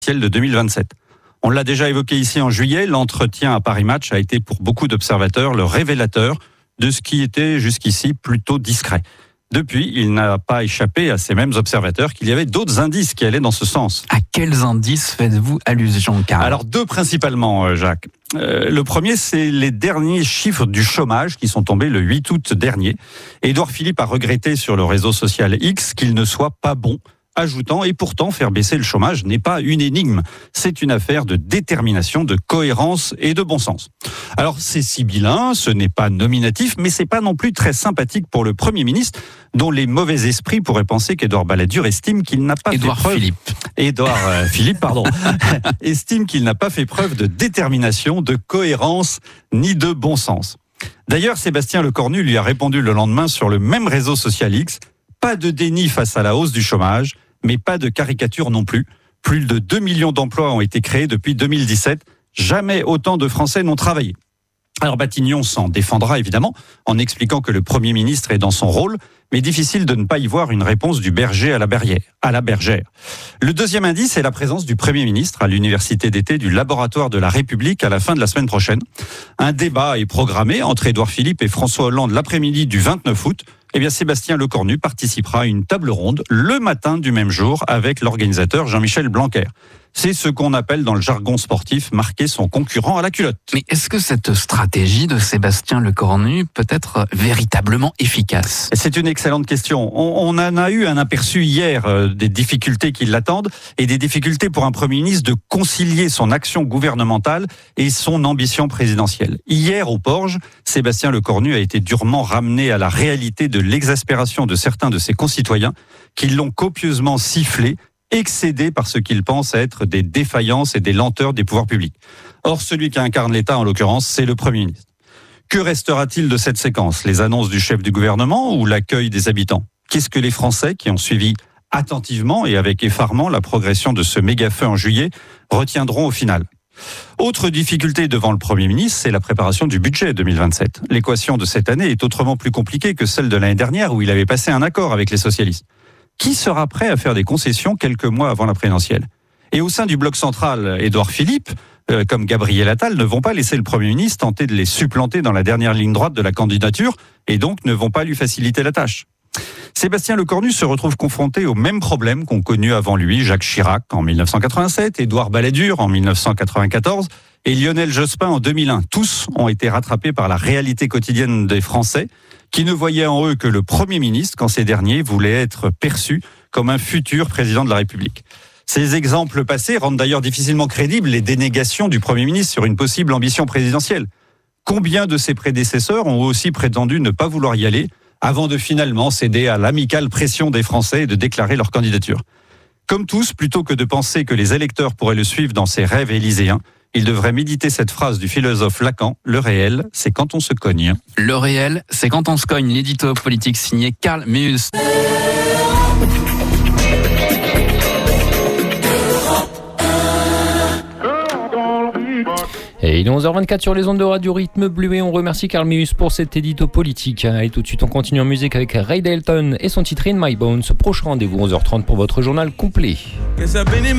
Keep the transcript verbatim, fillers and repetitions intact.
de deux mille vingt-sept. On l'a déjà évoqué ici en juillet, l'entretien à Paris Match a été pour beaucoup d'observateurs le révélateur de ce qui était jusqu'ici plutôt discret. Depuis, il n'a pas échappé à ces mêmes observateurs qu'il y avait d'autres indices qui allaient dans ce sens. À quels indices faites-vous allusion, Karl ? Alors deux principalement, Jacques. Euh, le premier, c'est les derniers chiffres du chômage qui sont tombés le huit août dernier. Édouard Philippe a regretté sur le réseau social X qu'il ne soit pas bon, ajoutant « Et pourtant, faire baisser le chômage n'est pas une énigme. C'est une affaire de détermination, de cohérence et de bon sens. » Alors, c'est sibyllin, ce n'est pas nominatif, mais c'est pas non plus très sympathique pour le Premier ministre, dont les mauvais esprits pourraient penser qu'Édouard Balladur estime qu'il n'a pas Édouard fait preuve... Philippe. Édouard euh, Philippe, pardon. estime qu'il n'a pas fait preuve de détermination, de cohérence, ni de bon sens. D'ailleurs, Sébastien Lecornu lui a répondu le lendemain sur le même réseau social X. Pas de déni face à la hausse du chômage, mais pas de caricature non plus. Plus de deux millions d'emplois ont été créés depuis deux mille dix-sept. Jamais autant de Français n'ont travaillé. Alors Batignon s'en défendra évidemment en expliquant que le Premier ministre est dans son rôle, mais difficile de ne pas y voir une réponse du berger à la bergère. À la bergère. Le deuxième indice est la présence du Premier ministre à l'université d'été du Laboratoire de la République à la fin de la semaine prochaine. Un débat est programmé entre Édouard Philippe et François Hollande l'après-midi du vingt-neuf août. Eh bien, Sébastien Lecornu participera à une table ronde le matin du même jour avec l'organisateur Jean-Michel Blanquer. C'est ce qu'on appelle dans le jargon sportif marquer son concurrent à la culotte. Mais est-ce que cette stratégie de Sébastien Lecornu peut être véritablement efficace ? C'est une excellente question. On, on en a eu un aperçu hier euh, des difficultés qui l'attendent et des difficultés pour un Premier ministre de concilier son action gouvernementale et son ambition présidentielle. Hier, au Porge, Sébastien Lecornu a été durement ramené à la réalité de l'exaspération de certains de ses concitoyens qui l'ont copieusement sifflé, excédé par ce qu'il pense être des défaillances et des lenteurs des pouvoirs publics. Or, celui qui incarne l'État, en l'occurrence, c'est le Premier ministre. Que restera-t-il de cette séquence ? Les annonces du chef du gouvernement ou l'accueil des habitants ? Qu'est-ce que les Français, qui ont suivi attentivement et avec effarement la progression de ce méga-feu en juillet, retiendront au final ? Autre difficulté devant le Premier ministre, c'est la préparation du budget deux mille vingt-sept. L'équation de cette année est autrement plus compliquée que celle de l'année dernière où il avait passé un accord avec les socialistes. Qui sera prêt à faire des concessions quelques mois avant la présidentielle ? Et au sein du bloc central, Édouard Philippe, euh, comme Gabriel Attal, ne vont pas laisser le Premier ministre tenter de les supplanter dans la dernière ligne droite de la candidature et donc ne vont pas lui faciliter la tâche. Sébastien Lecornu se retrouve confronté aux mêmes problèmes qu'ont connus avant lui Jacques Chirac en dix-neuf cent quatre-vingt-sept, Édouard Balladur en dix-neuf cent quatre-vingt-quatorze et Lionel Jospin en deux mille un. Tous ont été rattrapés par la réalité quotidienne des Français qui ne voyaient en eux que le Premier ministre quand ces derniers voulaient être perçus comme un futur président de la République. Ces exemples passés rendent d'ailleurs difficilement crédibles les dénégations du Premier ministre sur une possible ambition présidentielle. Combien de ses prédécesseurs ont aussi prétendu ne pas vouloir y aller avant de finalement céder à l'amicale pression des Français et de déclarer leur candidature ? Comme tous, plutôt que de penser que les électeurs pourraient le suivre dans ses rêves élyséens, il devrait méditer cette phrase du philosophe Lacan, le réel, c'est quand on se cogne. Le réel, c'est quand on se cogne. L'édito politique signé Karl Meus. Et il est onze heures vingt-quatre sur les ondes de Radio Rythme Bleu et on remercie Karl Meus pour cet édito politique. Et tout de suite, on continue en musique avec Ray Dalton et son titre In My Bones. Prochain rendez-vous onze heures trente pour votre journal complet.